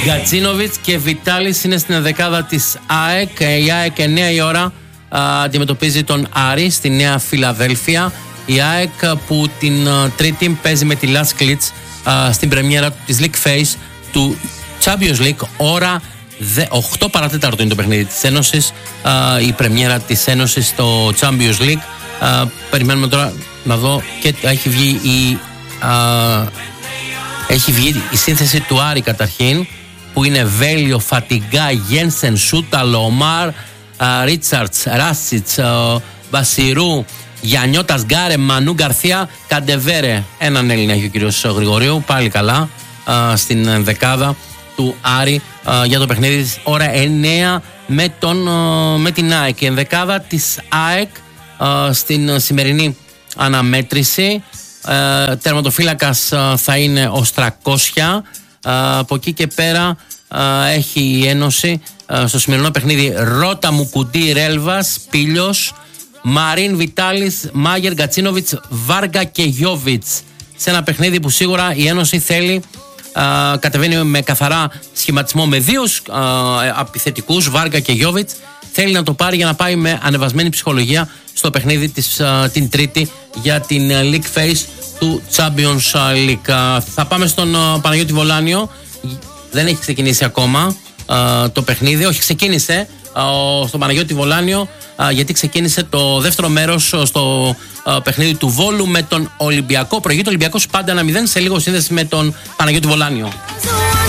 Γκατσίνοβιτς και Βιτάλης είναι στην δεκάδα της ΑΕΚ. Η ΑΕΚ 9 η ώρα αντιμετωπίζει τον Άρη στη Νέα Φιλαδέλφια. Η ΑΕΚ που την Τρίτη παίζει με τη Las Klits στην πρεμιέρα της League Phase του Champions League. Ώρα 8 παρατέταρτο είναι το παιχνίδι της Ένωσης, η πρεμιέρα της Ένωσης στο Champions League. Περιμένουμε τώρα να δω και έχει βγει η σύνθεση του Άρη καταρχήν, που είναι Βέλιο, Φατιγκά, Γένσεν, Σούταλο, Ομάρ, Ρίτσαρτς, Ράσιτς, Βασιρού, Γιαννιώτας, Γκάρε, Μανού, Γκαρθία, Καντεβέρε. Έναν Έλληνα έχει ο κύριος Γρηγορίου, πάλι καλά, στην δεκάδα του Άρη για το παιχνίδι της ώρα 9 με την ΑΕΚ. Η ενδεκάδα της ΑΕΚ στην σημερινή αναμέτρηση, τερματοφύλακας θα είναι ο Στρακόσια. Από εκεί και πέρα έχει η Ένωση στο σημερινό παιχνίδι Ρότα, Μουκουντή, Ρέλβας, Πίλιος, Μαρίν, Βιτάλης, Μάγερ, Γκατσίνοβιτς, Βάργα και Γιόβιτς. Σε ένα παιχνίδι που σίγουρα η Ένωση θέλει, κατεβαίνει με καθαρά σχηματισμό με δύο επιθετικούς, Βάργα και Γιόβιτς. Θέλει να το πάρει για να πάει με ανεβασμένη ψυχολογία στο παιχνίδι την Τρίτη για την League Phase του Champions League. Θα πάμε στον Παναγιώτη Βολάνιο. Δεν έχει ξεκινήσει ακόμα το παιχνίδι. Όχι, ξεκίνησε στον Παναγιώτη Βολάνιο, γιατί ξεκίνησε το δεύτερο μέρος στο παιχνίδι του Βόλου με τον Ολυμπιακό. Προηγείται ο Ολυμπιακός πάντα 1-0. Σε λίγο σύνδεση με τον Παναγιώτη Βολάνιο.